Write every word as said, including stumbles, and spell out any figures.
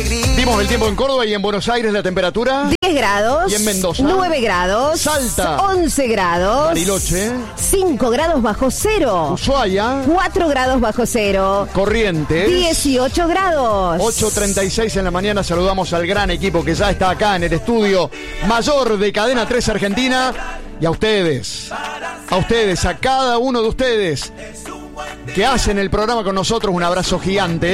Dimos el tiempo en Córdoba y en Buenos Aires la temperatura. diez grados. Y en Mendoza. nueve grados. Salta. once grados. Bariloche. cinco grados bajo cero. Ushuaia. cuatro grados bajo cero. Corrientes. dieciocho grados. ocho treinta y seis en la mañana. Saludamos al gran equipo que ya está acá en el estudio mayor de Cadena tres Argentina. Y a ustedes, a ustedes, a cada uno de ustedes que hacen el programa con nosotros, un abrazo gigante.